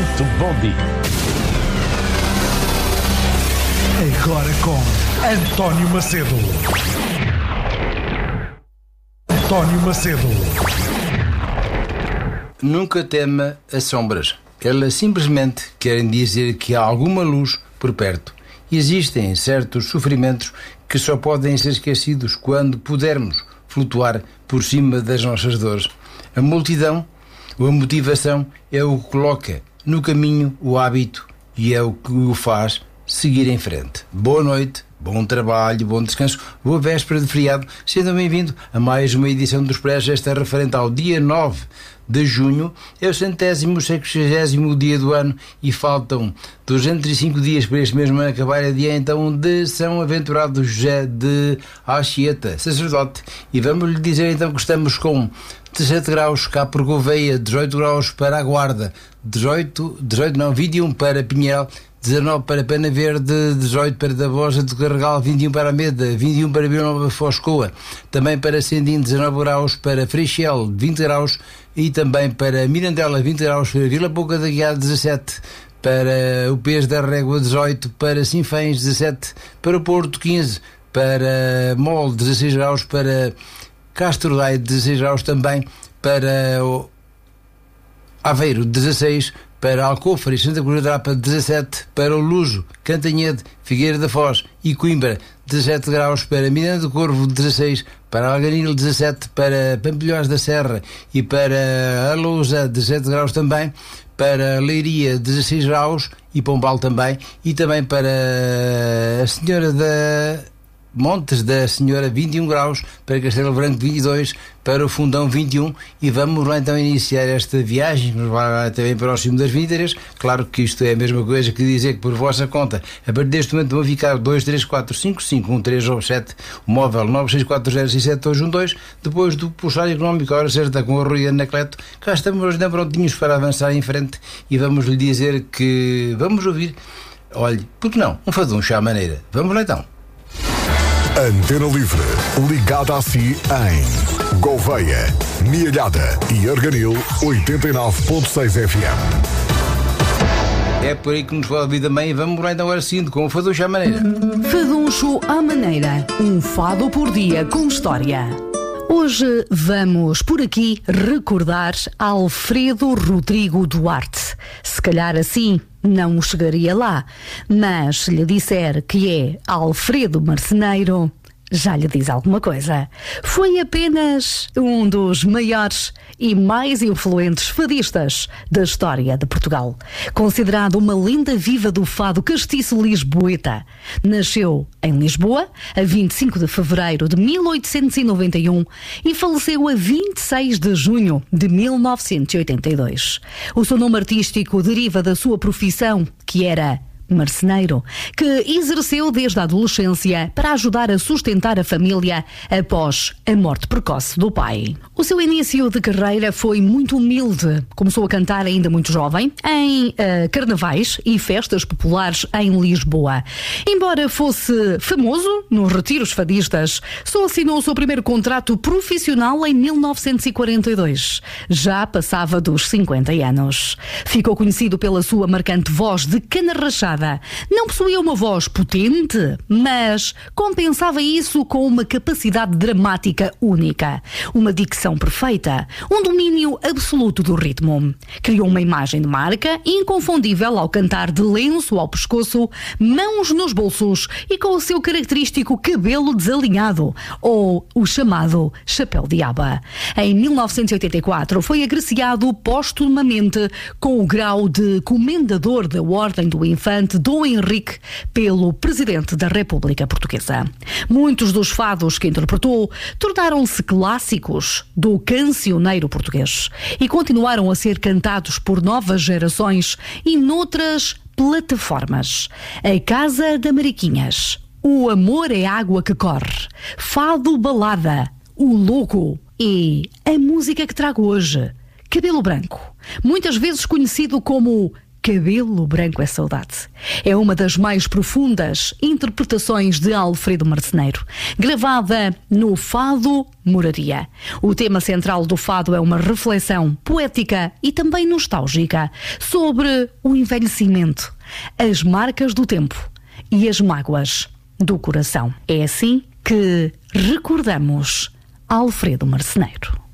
Muito bom dia. Agora com António Macedo. António Macedo. Nunca tema as sombras. Elas simplesmente querem dizer que há alguma luz por perto. Existem certos sofrimentos que só podem ser esquecidos quando pudermos flutuar por cima das nossas dores. A multidão, ou a motivação, é o que coloca no caminho o hábito e é o que o faz seguir em frente. Boa noite, bom trabalho, bom descanso, boa véspera de feriado. Sejam bem-vindos a mais uma edição do Expresso. Esta é referente ao dia 9 de junho, é o 160º dia do ano e faltam 205 dias para este mesmo ano acabar. É dia então de São Aventurado José de Anchieta, sacerdote, e vamos lhe dizer então que estamos com 17 graus cá por Gouveia, 18 graus para a Guarda, 21 para Pinhel, 19 para Pena Verde, 18 para Davosa de Carregal, 21 para Ameda, 21 para Vila Nova de Foscoa, também para Sendim, 19 graus, para Freixel, 20 graus, e também para Mirandela, 20 graus, para Vila Pouca da Guiar, 17, para o Pés da Régua, 18, para Sinfãs, 17, para o Porto, 15, para Mol, 16 graus, para Castro Daire, 16 graus também, para Aveiro, 16, para Alcofre e Santa Cruz da Grapa, 17, para o Luso, Cantanhede, Figueira da Foz e Coimbra, 17 graus, para Miranda do Corvo, 16, para Alganil, 17, para Pampilhós da Serra e para Alousa, 17 graus também, para Leiria, 16 graus e Pombal também, e também para a Senhora da Montes da Senhora, 21 graus, para Castelo Branco, 22, para o Fundão, 21, e vamos lá então iniciar esta viagem, que nos vai até bem próximo das 23. Claro que isto é a mesma coisa que dizer que por vossa conta, a partir deste momento vão ficar 2, 3, 4, 5, 5, 1, 3 ou 7, o móvel 964067212, depois do Pulsar Económico, a hora certa com o Rui Anacleto. Cá estamos hoje prontinhos para avançar em frente e vamos lhe dizer que vamos ouvir, olhe, por que não, um fadum chá à maneira. Vamos lá então. Antena Livre, ligada a si em Gouveia, Mielhada e Arganil 89.6 FM. É por aí que nos pode ouvir também. Vamos lá então agora seguindo com o Faduncho à Maneira. Faduncho à Maneira, um fado por dia com história. Hoje vamos por aqui recordar Alfredo Rodrigo Duarte. Se calhar assim não chegaria lá, mas se lhe disser que é Alfredo Marceneiro, já lhe diz alguma coisa. Foi apenas um dos maiores e mais influentes fadistas da história de Portugal. Considerado uma lenda viva do fado castiço lisboeta. Nasceu em Lisboa a 25 de fevereiro de 1891 e faleceu a 26 de junho de 1982. O seu nome artístico deriva da sua profissão, que era marceneiro, que exerceu desde a adolescência para ajudar a sustentar a família após a morte precoce do pai. O seu início de carreira foi muito humilde. Começou a cantar ainda muito jovem em carnavais e festas populares em Lisboa. Embora fosse famoso nos retiros fadistas, só assinou o seu primeiro contrato profissional em 1942. Já passava dos 50 anos. Ficou conhecido pela sua marcante voz de cana rachada. Não possuía uma voz potente, mas compensava isso com uma capacidade dramática única, uma dicção perfeita, um domínio absoluto do ritmo. Criou uma imagem de marca inconfundível ao cantar de lenço ao pescoço, mãos nos bolsos e com o seu característico cabelo desalinhado, ou o chamado chapéu de aba. Em 1984 foi agraciado postumamente com o grau de Comendador da Ordem do Infante Dom Henrique pelo Presidente da República Portuguesa. Muitos dos fados que interpretou tornaram-se clássicos do cancioneiro português e continuaram a ser cantados por novas gerações e noutras plataformas. A Casa da Mariquinhas, O Amor é Água que Corre, Fado Balada, O Louco e a música que trago hoje, Cabelo Branco, muitas vezes conhecido como Cabelo Branco é Saudade. É uma das mais profundas interpretações de Alfredo Marceneiro, gravada no Fado Moraria. O tema central do fado é uma reflexão poética e também nostálgica sobre o envelhecimento, as marcas do tempo e as mágoas do coração. É assim que recordamos Alfredo Marceneiro.